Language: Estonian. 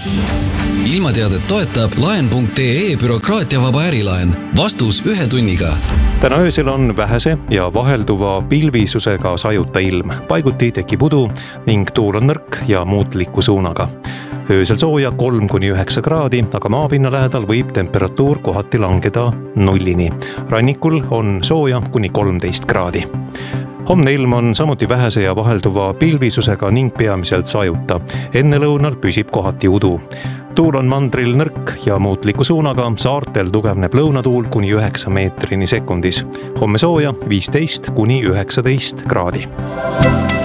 Ilmateadet toetab laen.ee bürokraatiavaba ärilaen. Vastus 1 tunniga. Täna öösel on vähese ja vahelduva pilvisusega sajuta ilm. Paiguti tekib udu ning tuul on nõrk ja muutliku suunaga. Öösel sooja 3–9 kraadi, aga maapinna lähedal võib temperatuur kohati langeda 0-ni. Rannikul on sooja kuni 13 kraadi. Homne ilm on samuti vähese ja vahelduva pilvisusega ning peamiselt sajuta. Enne lõunal püsib kohati udu. Tuul on mandril nõrk ja muutliku suunaga, saartel tugevneb lõunatuul kuni 9 meetrini sekundis. Homme sooja 15–19 kraadi.